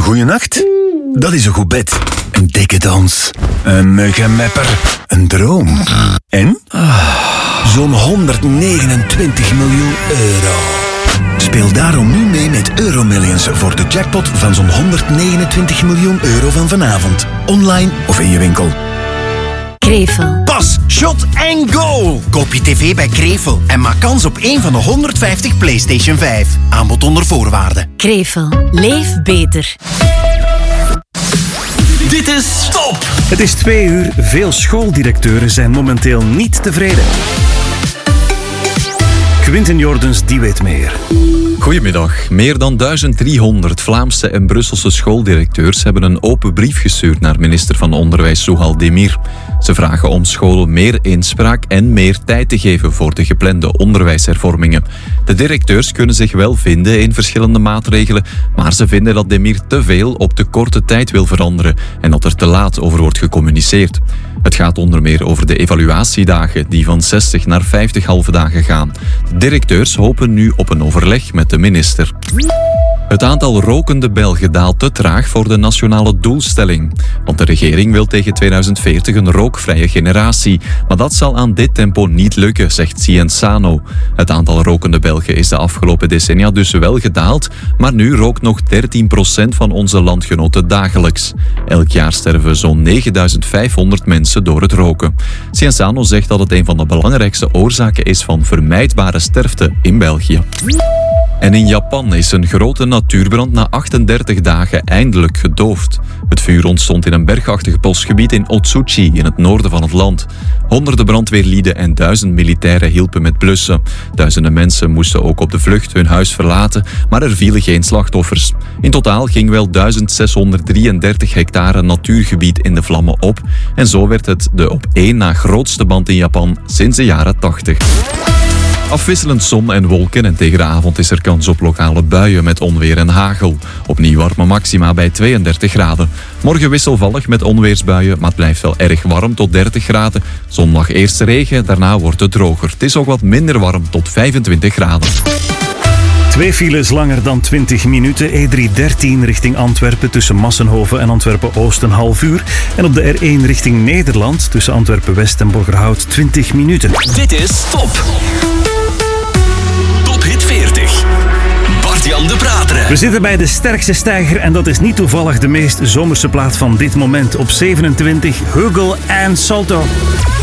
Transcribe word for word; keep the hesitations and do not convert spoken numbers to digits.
goeienacht? Dat is een goed bed. Een dikke dans. Een muggenmepper. Een droom. En? Zo'n honderdnegenentwintig miljoen euro. Speel daarom nu mee met Euromillions voor de jackpot van zo'n honderdnegenentwintig miljoen euro van vanavond. Online of in je winkel. Krevel. Pas, shot en go! Koop je tv bij Krevel en maak kans op één van de honderdvijftig PlayStation vijf. Aanbod onder voorwaarden. Krevel. Leef beter. Dit is Top! Het is twee uur. Veel schooldirecteuren zijn momenteel niet tevreden. Quinten Jordens, die weet meer. Goedemiddag. Meer dan duizend driehonderd Vlaamse en Brusselse schooldirecteurs hebben een open brief gestuurd naar minister van Onderwijs Zuhal Demir. Ze vragen om scholen meer inspraak en meer tijd te geven voor de geplande onderwijshervormingen. De directeurs kunnen zich wel vinden in verschillende maatregelen, maar ze vinden dat Demir te veel op de korte tijd wil veranderen en dat er te laat over wordt gecommuniceerd. Het gaat onder meer over de evaluatiedagen die van zestig naar vijftig halve dagen gaan. De directeurs hopen nu op een overleg met de minister. Het aantal rokende Belgen daalt te traag voor de nationale doelstelling. Want de regering wil tegen tweeduizend veertig een rookvrije generatie. Maar dat zal aan dit tempo niet lukken, zegt Cienzano. Het aantal rokende Belgen is de afgelopen decennia dus wel gedaald, maar nu rookt nog dertien procent van onze landgenoten dagelijks. Elk jaar sterven zo'n negenduizend vijfhonderd mensen door het roken. Cienzano zegt dat het een van de belangrijkste oorzaken is van vermijdbare sterfte in België. En in Japan is een grote natuurbrand na achtendertig dagen eindelijk gedoofd. Het vuur ontstond in een bergachtig bosgebied in Otsuchi in het noorden van het land. Honderden brandweerlieden en duizend militairen hielpen met blussen. Duizenden mensen moesten ook op de vlucht hun huis verlaten, maar er vielen geen slachtoffers. In totaal ging wel duizend zeshonderddrieëndertig hectare natuurgebied in de vlammen op. En zo werd het de op één na grootste brand in Japan sinds de jaren tachtig. Afwisselend zon en wolken en tegen de avond is er kans op lokale buien met onweer en hagel. Opnieuw warme maxima bij tweeëndertig graden. Morgen wisselvallig met onweersbuien, maar het blijft wel erg warm tot dertig graden. Zondag eerst regen, daarna wordt het droger. Het is ook wat minder warm tot vijfentwintig graden. Twee files langer dan twintig minuten. E driehonderddertien richting Antwerpen tussen Massenhoven en Antwerpen-Oost een half uur. En op de R één richting Nederland tussen Antwerpen-West en Borgerhout twintig minuten. Dit is Top. Top Hit veertig. Bart-Jan de Prateren. We zitten bij de sterkste stijger en dat is niet toevallig de meest zomerse plaat van dit moment. Op zevenentwintig, Hugel en Salto.